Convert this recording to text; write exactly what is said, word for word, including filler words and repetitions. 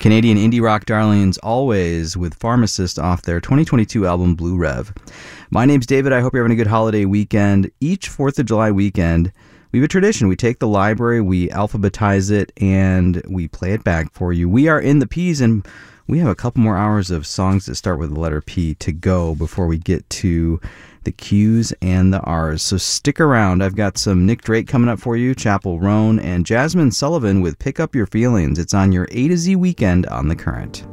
Canadian indie rock darlings Always with Pharmacist off their twenty twenty-two album Blue Rev. My name's David. I hope you're having a good holiday weekend. Each fourth of July weekend, we have a tradition. We take the library, we alphabetize it, and we play it back for you. We are in the P's, and we have a couple more hours of songs that start with the letter P to go before we get to the Q's and the R's. So stick around. I've got some Nick Drake coming up for you, Chappell Roan, and Jasmine Sullivan with Pick Up Your Feelings. It's on your A to Z weekend on The Current.